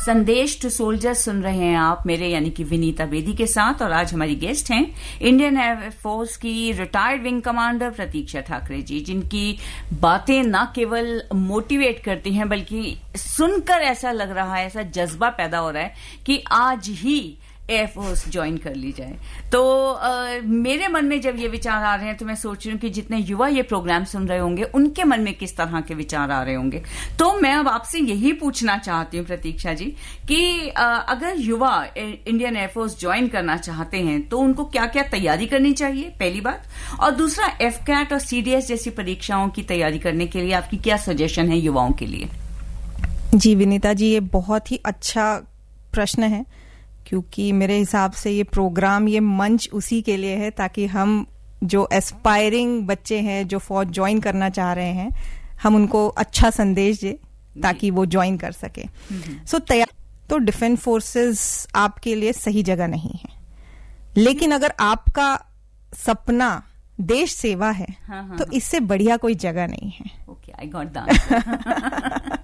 संदेश to soldiers सुन रहे हैं आप मेरे यानी कि विनीता बेदी के साथ, और आज हमारी गेस्ट हैं इंडियन एयरफोर्स की रिटायर्ड विंग कमांडर प्रतीक्षा ठाकरे जी, जिनकी बातें न केवल मोटिवेट करती हैं बल्कि सुनकर ऐसा लग रहा है, ऐसा जज्बा पैदा हो रहा है कि आज ही एयरफोर्स ज्वाइन कर ली जाए। तो मेरे मन में जब ये विचार आ रहे हैं तो मैं सोच रही हूँ कि जितने युवा ये प्रोग्राम सुन रहे होंगे उनके मन में किस तरह के विचार आ रहे होंगे। तो मैं अब आपसे यही पूछना चाहती हूँ प्रतीक्षा जी कि अगर युवा इंडियन एयरफोर्स ज्वाइन करना चाहते हैं तो उनको क्या क्या तैयारी करनी चाहिए, पहली बात, और दूसरा एफकैट और सीडीएस जैसी परीक्षाओं की तैयारी करने के लिए आपकी क्या सजेशन है युवाओं के लिए? जी विनीता जी, ये बहुत ही अच्छा प्रश्न है, क्योंकि मेरे हिसाब से ये प्रोग्राम, ये मंच उसी के लिए है ताकि हम जो एस्पायरिंग बच्चे हैं जो फौज ज्वाइन करना चाह रहे हैं, हम उनको अच्छा संदेश दें ताकि वो ज्वाइन कर सके। सो तो डिफेंस फोर्सेस आपके लिए सही जगह नहीं है, लेकिन अगर आपका सपना देश सेवा है तो इससे बढ़िया कोई जगह नहीं है। Okay, I got that.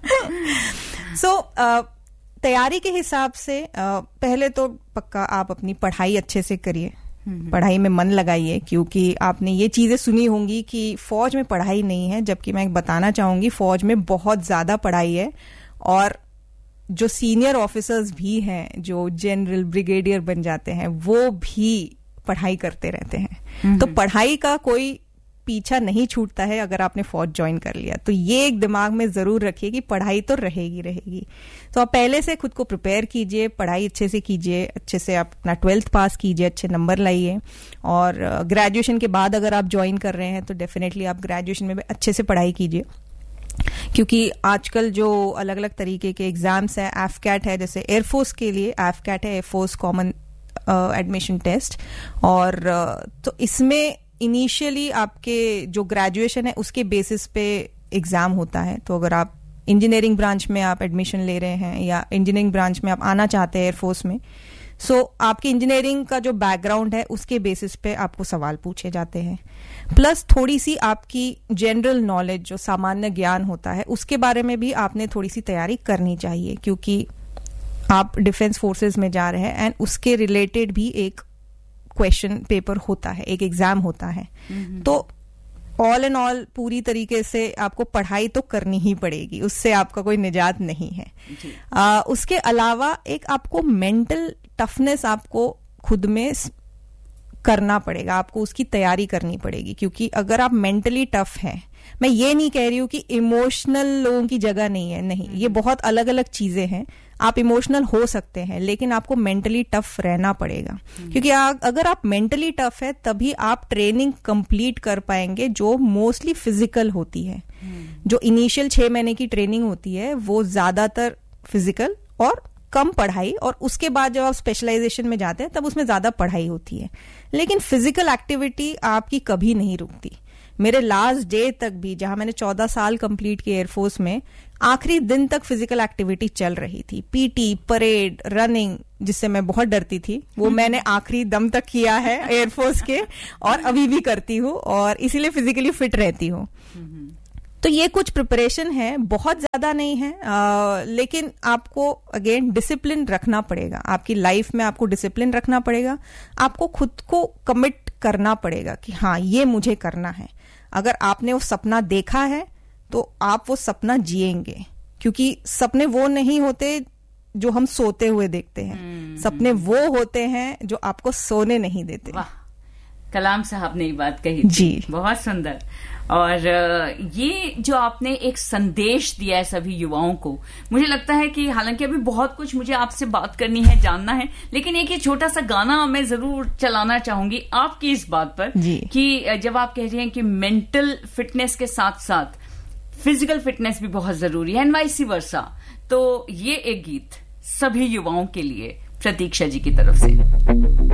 सो तैयारी के हिसाब से पहले तो पक्का आप अपनी पढ़ाई अच्छे से करिए, पढ़ाई में मन लगाइए, क्योंकि आपने ये चीजें सुनी होंगी कि फौज में पढ़ाई नहीं है, जबकि मैं बताना चाहूंगी फौज में बहुत ज्यादा पढ़ाई है। और जो सीनियर ऑफिसर्स भी हैं, जो जनरल ब्रिगेडियर बन जाते हैं, वो भी पढ़ाई करते रहते हैं। तो पढ़ाई का कोई पीछा नहीं छूटता है अगर आपने फौज ज्वाइन कर लिया। तो ये एक दिमाग में जरूर रखिए कि पढ़ाई तो रहेगी। तो आप पहले से खुद को प्रिपेयर कीजिए, पढ़ाई अच्छे से कीजिए, अच्छे से आप अपना 12th पास कीजिए, अच्छे नंबर लाइए। और ग्रेजुएशन के बाद अगर आप ज्वाइन कर रहे हैं तो डेफिनेटली आप ग्रेजुएशन में भी अच्छे से पढ़ाई कीजिए, क्योंकि आजकल जो अलग अलग तरीके के एग्जाम्स है, एफकैट है, जैसे एयरफोर्स के लिए एफकैट है, एयरफोर्स कॉमन एडमिशन टेस्ट, और तो इसमें इनिशियली आपके जो ग्रेजुएशन है उसके बेसिस पे एग्जाम होता है। तो अगर आप इंजीनियरिंग ब्रांच में आप एडमिशन ले रहे हैं या इंजीनियरिंग ब्रांच में आप आना चाहते हैं एयरफोर्स में, सो आपकी इंजीनियरिंग का जो बैकग्राउंड है उसके बेसिस पे आपको सवाल पूछे जाते हैं। प्लस थोड़ी सी आपकी जनरल नॉलेज, जो सामान्य ज्ञान होता है, उसके बारे में भी आपने थोड़ी सी तैयारी करनी चाहिए, क्योंकि आप डिफेंस फोर्सेज में जा रहे हैं एंड उसके रिलेटेड भी एक क्वेश्चन पेपर होता है, एक एग्जाम होता है। तो ऑल एंड ऑल पूरी तरीके से आपको पढ़ाई तो करनी ही पड़ेगी, उससे आपका कोई निजात नहीं है। उसके अलावा एक आपको मेंटल टफनेस आपको खुद में करना पड़ेगा, आपको उसकी तैयारी करनी पड़ेगी, क्योंकि अगर आप मेंटली टफ हैं, मैं ये नहीं कह रही हूं कि इमोशनल लोगों की जगह नहीं है, नहीं, ये बहुत अलग अलग चीजें हैं। आप इमोशनल हो सकते हैं लेकिन आपको मेंटली टफ रहना पड़ेगा, क्योंकि अगर आप मेंटली टफ है तभी आप ट्रेनिंग कंप्लीट कर पाएंगे, जो मोस्टली फिजिकल होती है। जो इनिशियल 6 महीने की ट्रेनिंग होती है वो ज्यादातर फिजिकल और कम पढ़ाई, और उसके बाद जब आप स्पेशलाइजेशन में जाते हैं तब उसमें ज्यादा पढ़ाई होती है। लेकिन फिजिकल एक्टिविटी आपकी कभी नहीं रुकती। मेरे लास्ट डे तक भी, जहां मैंने 14 साल कंप्लीट किए एयरफोर्स में, आखिरी दिन तक फिजिकल एक्टिविटी चल रही थी। पीटी, परेड, रनिंग, जिससे मैं बहुत डरती थी, वो मैंने आखिरी दम तक किया है एयरफोर्स के, और अभी भी करती हूँ, और इसीलिए फिजिकली फिट रहती हूँ। तो ये कुछ प्रिपरेशन है, बहुत ज्यादा नहीं है, लेकिन आपको अगेन डिसिप्लिन रखना पड़ेगा। आपकी लाइफ में आपको डिसिप्लिन रखना पड़ेगा, आपको खुद को कमिट करना पड़ेगा कि हाँ, ये मुझे करना है। अगर आपने वो सपना देखा है तो आप वो सपना जिएंगे, क्योंकि सपने वो नहीं होते जो हम सोते हुए देखते हैं, सपने वो होते हैं जो आपको सोने नहीं देते। वाह, कलाम साहब ने ये बात कही जी, बहुत सुंदर। और ये जो आपने एक संदेश दिया है सभी युवाओं को, मुझे लगता है कि हालांकि अभी बहुत कुछ मुझे आपसे बात करनी है, जानना है, लेकिन एक ये छोटा सा गाना मैं जरूर चलाना चाहूंगी आपकी इस बात पर कि जब आप कह रही हैं कि मेंटल फिटनेस के साथ साथ फिजिकल फिटनेस भी बहुत जरूरी है, एंड वाइस वर्सा, तो ये एक गीत सभी युवाओं के लिए प्रतीक्षा जी की तरफ से।